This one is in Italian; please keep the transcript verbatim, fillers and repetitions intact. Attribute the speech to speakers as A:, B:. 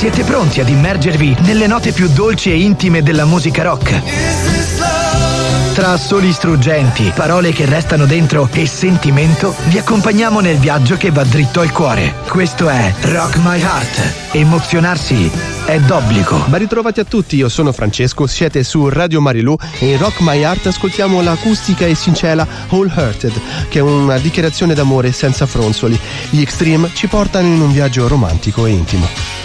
A: Siete pronti ad immergervi nelle note più dolci e intime della musica rock? Tra soli struggenti, parole che restano dentro e sentimento, vi accompagniamo nel viaggio che va dritto al cuore. Questo è Rock My Heart. Emozionarsi è d'obbligo.
B: Ben ritrovati a tutti, io sono Francesco, siete su Radio Marilù e in Rock My Heart ascoltiamo l'acustica e sincera Wholehearted, che è una dichiarazione d'amore senza fronzoli. Gli Extreme ci portano in un viaggio romantico e intimo.